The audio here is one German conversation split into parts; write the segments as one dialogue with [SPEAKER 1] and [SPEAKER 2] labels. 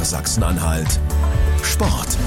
[SPEAKER 1] Sachsen-Anhalt Sport.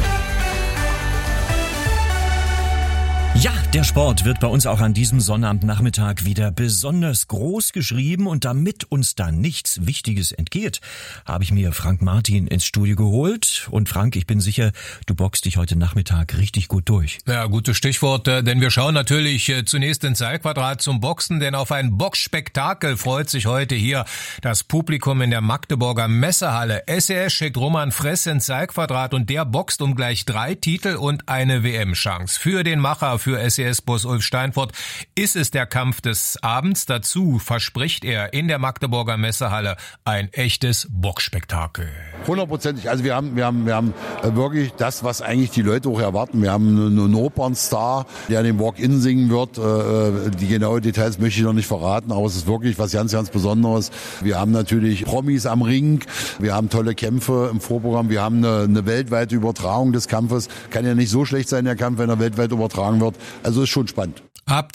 [SPEAKER 2] Ja, der Sport wird bei uns auch an diesem Sonnabendnachmittag wieder besonders groß geschrieben und damit uns da nichts Wichtiges entgeht, habe ich mir Frank Martin ins Studio geholt. Und Frank, ich bin sicher, du boxst dich heute Nachmittag richtig gut durch.
[SPEAKER 3] Ja, gutes Stichwort, denn wir schauen natürlich zunächst ins Seilquadrat zum Boxen, denn auf ein Boxspektakel freut sich heute hier das Publikum in der Magdeburger Messehalle. SES schickt Roman Fress ins Seilquadrat und der boxt um gleich 3 Titel und eine WM-Chance. Für den Macher, für SES-Boss Ulf Steinfort ist es der Kampf des Abends. Dazu verspricht er in der Magdeburger Messehalle ein echtes Boxspektakel.
[SPEAKER 4] 100%. Also wir haben wirklich das, was eigentlich die Leute auch erwarten. Wir haben einen Opernstar, der den Walk-In singen wird. Die genauen Details möchte ich noch nicht verraten, aber es ist wirklich was ganz, ganz Besonderes. Wir haben natürlich Promis am Ring. Wir haben tolle Kämpfe im Vorprogramm. Wir haben eine weltweite Übertragung des Kampfes. Kann ja nicht so schlecht sein, der Kampf, wenn er weltweit übertragen wird. Also ist schon spannend.
[SPEAKER 3] Ab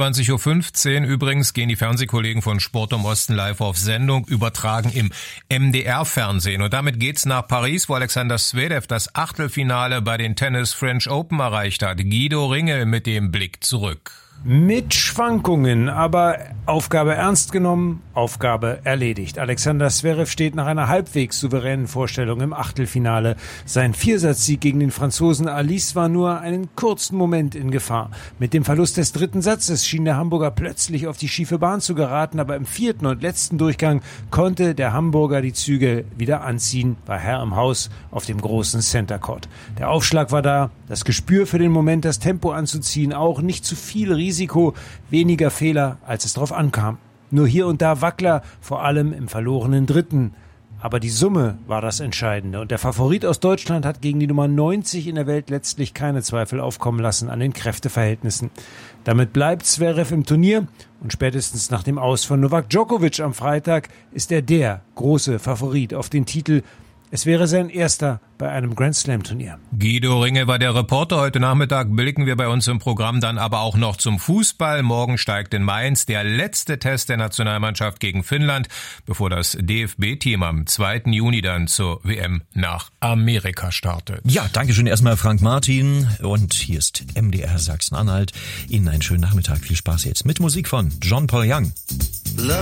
[SPEAKER 3] 22.15 Uhr übrigens gehen die Fernsehkollegen von Sport im Osten live auf Sendung, übertragen im MDR-Fernsehen. Und damit geht's nach Paris, wo Alexander Zverev das Achtelfinale bei den Tennis French Open erreicht hat. Guido Ringel mit dem Blick zurück.
[SPEAKER 5] Mit Schwankungen, aber Aufgabe ernst genommen, Aufgabe erledigt. Alexander Zverev steht nach einer halbwegs souveränen Vorstellung im Achtelfinale. Sein Viersatzsieg gegen den Franzosen Alice war nur einen kurzen Moment in Gefahr. Mit dem Verlust des 3. Satzes schien der Hamburger plötzlich auf die schiefe Bahn zu geraten, aber im 4. und letzten Durchgang konnte der Hamburger die Zügel wieder anziehen, war Herr im Haus auf dem großen Center Court. Der Aufschlag war da, das Gespür für den Moment, das Tempo anzuziehen, auch nicht zu viel Risiko, weniger Fehler, als es drauf ankam. Nur hier und da Wackler, vor allem im verlorenen 3. Aber die Summe war das Entscheidende. Und der Favorit aus Deutschland hat gegen die Nummer 90 in der Welt letztlich keine Zweifel aufkommen lassen an den Kräfteverhältnissen. Damit bleibt Zverev im Turnier und spätestens nach dem Aus von Novak Djokovic am Freitag ist er der große Favorit auf den Titel. Es wäre sein erster bei einem Grand-Slam-Turnier.
[SPEAKER 3] Guido Ringel war der Reporter. Heute Nachmittag blicken wir bei uns im Programm dann aber auch noch zum Fußball. Morgen steigt in Mainz der letzte Test der Nationalmannschaft gegen Finnland, bevor das DFB-Team am 2. Juni dann zur WM nach Amerika startet.
[SPEAKER 2] Ja, danke schön erstmal Frank Martin. Und hier ist MDR Sachsen-Anhalt. Ihnen einen schönen Nachmittag. Viel Spaß jetzt mit Musik von John Paul Young.
[SPEAKER 6] Love